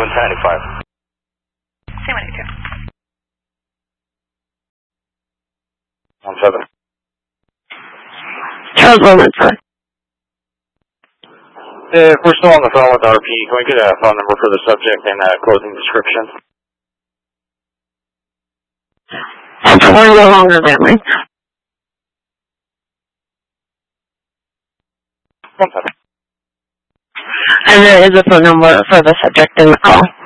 C-185. C-182. 17. Charles 117. If we're still on the phone with RP, can we get a phone number for the subject and a closing description? We're no longer landing. 17. And there is a phone number for the subject in the call.